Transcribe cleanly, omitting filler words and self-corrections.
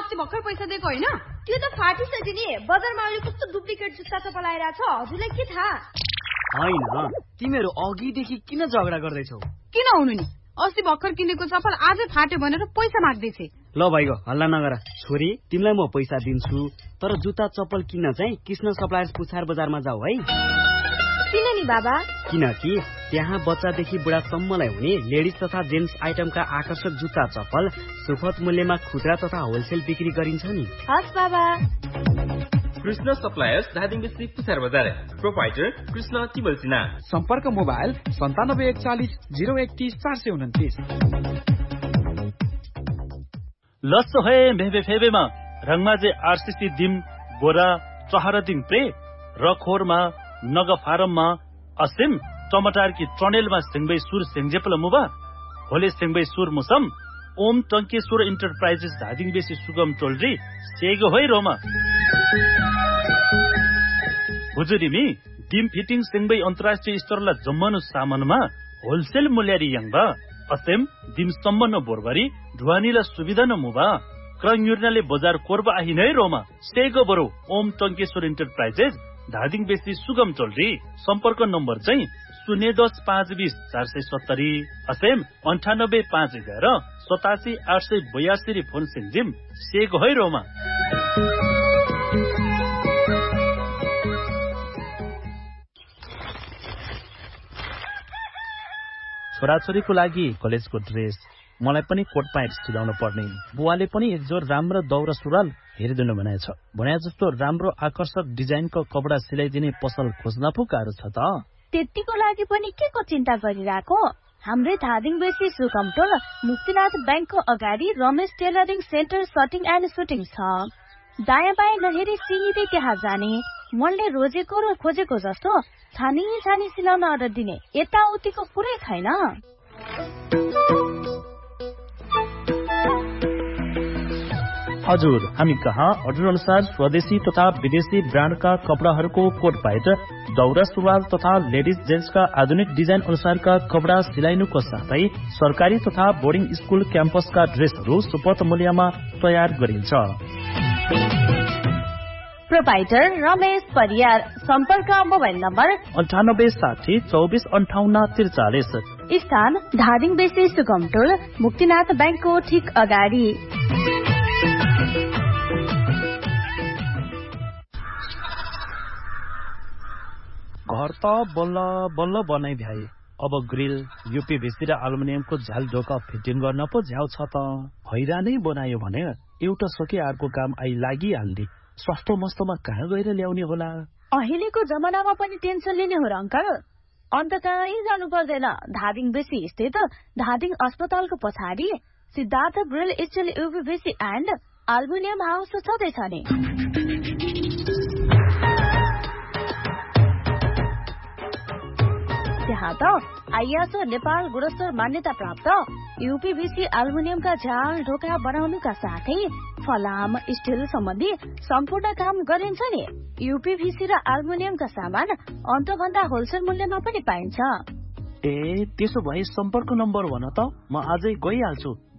अस्ति भर्खर पैसा दिएको होइन? त्यो त फाटिसक्यो नि। बजारमा अहिले कस्तो डुप्लिकेट जुत्ता चप्पल आइरहेछ, हजुरलाई के थाहा? होइन, तिमीहरू अघिदेखि किन झगडा गर्दैछौ? किन हुनु नि, अस्ति भर्खर किनेको चप्पल आजै फाट्यो भनेर पैसा माग्दैछे। ल भाइको हल्ला नगर। छोरी, तिमीलाई म पैसा दिन्छु, तर जुत्ता चप्पल किन्न चाहिँ कृष्ण सप्लायर्स पुछार बजारमा जाऊ है। किन नि बाबा? किनकि त्यहाँ बच्चादेखि बुढासम्मलाई हुने लेडिज तथा जेन्ट्स आइटमका आकर्षक जुत्ता चप्पल सुपथ मूल्यमा खुद्रा तथा होलसेल बिक्री गरिन्छ नि। हस् बाबा। कृष्ण सप्लायर्स धादिङ बेसी पुछार बजार। प्रोपाइटर कृष्ण तिमल सिन्हा। सम्पर्क मोबाइल 9741 031 429। लस्सो है भेबे फेबेमा रङमाजे आरसीसी दिम बोरा चहरा दिम प्रे रखोरमा नग फारममा असिम टमाटर की ट्रनेलमा सिंगबै सुर सिंगजेपल मुबा होले सिंगबै सुर मुसम ओम टंकेश्वर इन्टरप्राइजेस धादिङ बेसी सुगम टोलरी सेगो होइ रोमा हुजुरिमी डिम फिटिङ सिंगबै अन्तर्राष्ट्रिय स्तरला जम्मनु सामानमा होलसेल मूल्यरी यङबा असेम दिम सम्मन बोरबरी ढुवानीला सुविधा न मुबा क्रङयुर्नाले बजार कोरबा आहि नै रोमा सेगो बरो ओम टंकेश्वर इन्टरप्राइजेस धादिङ बेसी सुगम टोलरी। सम्पर्क नम्बर चाहिँ 010 520 470 असेम 98 511 87 882 फोन सिंजिम सेगो होइ रोमा। छोराछोरीको लागि कलेजको ड्रेस, मलाई पनि कोट प्यान्ट सिलाउन पर्ने। बुवाले पनि एक जोर राम्रो दौरा सुरुवाल हेरिदिनु भनेछ। भने जस्तो राम्रो आकर्षक डिजाइनको कपडा सिलाइदिने पसल खोज्न पो गाह्रो छ त। त्यतिको लागि पनि के को चिन्ता गरिरहेको? हाम्रै धादिङ बेसी सुकमटोल मुक्तिनाथ ब्याङ्कको अगाडि Ramesh tailoring centre सटिङ and shooting छ। दायाँ बायाँ नहेरी सिधै त्यहाँ जाने। मनले रोजेको र खोजेको जस्तो छानी छानी सिलाउन अर्डर दिने। यताउतिको कुरै छैन। हजुर, हामी कहाँ अर्डर अनुसार स्वदेशी तथा विदेशी ब्रान्डका कपडाहरूको कोट प्यान्ट, दौरा सुरुवाल तथा लेडिज जेन्ट्सका आधुनिक डिजाइन अनुसारका कपडा सिलाइनुको साथै सरकारी तथा बोर्डिङ स्कुल क्याम्पसका ड्रेसहरू सुपथ मूल्यमा तयार गरिन्छ। प्रोपाइटर रमेश परियार। सम्पर्क मोबाइल नम्बर 98 60 24 58 43। स्थान धादिङ बेसी सुगमटोल मुक्तिनाथ ब्याङ्कको ठिक अगाडि। घर त बल्ल बल्ल बनाइ भ्याए। अब ग्रिल, यूपीभीसी र एल्युमिनियमको झ्याल ढोका फिटिङ गर्न पो झ्याउ छ त। हैरानै बनायो भने एउटा सके अर्को काम आई लागिहाल्ने। सस्तो मस्तोमा कहाँ गएर ल्याउने होला? अहिलेको जमानामा पनि टेन्सन लिने हो र अंकल? अन्त कहीँ जानु पर्दैन। धादिङ बेसी स्थित धादिङ अस्पतालको पछाडि Siddhartha grill still यूपीभीसी and aluminium house छँदैछ नि। त्यहाँ त आइएसओ नेपाल गुणस्तर मान्यता प्राप्त यूपीभीसी एल्युमिनियमका झ्याल ढोका बनाउनुका साथै फलाम स्टिल सम्बन्धी सम्पूर्ण काम गरिन्छ नि। यूपीभीसी र एल्युमिनियमका सामान अन्तभन्दा होलसेल मूल्यमा पनि पाइन्छ। ए, त्यसो भए सम्पर्क नम्बर भन त, म आजै गइहाल्छु।